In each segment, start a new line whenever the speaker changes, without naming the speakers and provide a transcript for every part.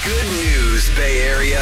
Good news, Bay Area.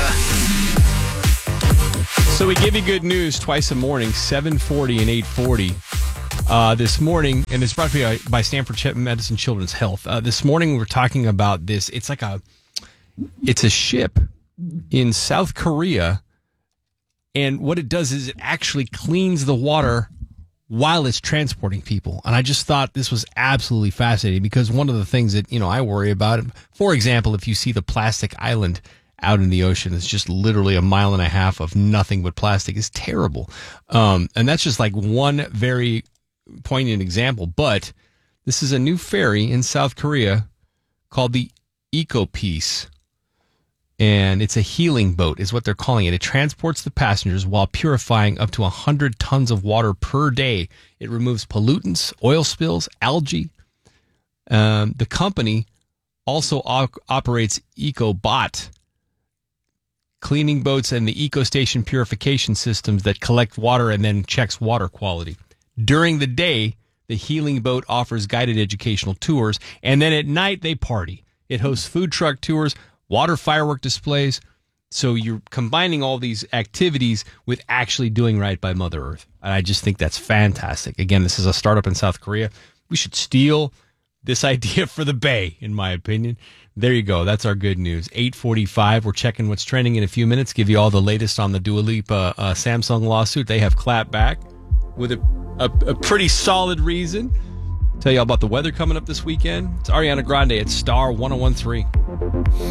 So we give you good news twice a morning, 7:40 and 8:40. This morning, and it's brought to you by Stanford Medicine Children's Health. This morning we're talking about this. It's a ship in South Korea, and what it does is it actually cleans the water while it's transporting people. And I just thought this was absolutely fascinating because one of the things that, I worry about, for example, if you see the plastic island out in the ocean, it's just literally a mile and a half of nothing but plastic. It's terrible. And that's just like one very poignant example. But this is a new ferry in South Korea called the Eco-Peace. And it's a healing boat is what they're calling it. It transports the passengers while purifying up to 100 tons of water per day. It removes pollutants, oil spills, algae. The company also operates EcoBot, cleaning boats, and the EcoStation purification systems that collect water and then checks water quality. During the day, the healing boat offers guided educational tours, and then at night they party. It hosts food truck tours, water firework displays. So you're combining all these activities with actually doing right by Mother Earth. And I just think that's fantastic. Again, this is a startup in South Korea. We should steal this idea for the Bay, in my opinion. There you go. That's our good news. 8:45. We're checking what's trending in a few minutes. Give you all the latest on the Dua Lipa Samsung lawsuit. They have clapped back with a pretty solid reason. Tell you all about the weather coming up this weekend. It's Ariana Grande at Star 101.3.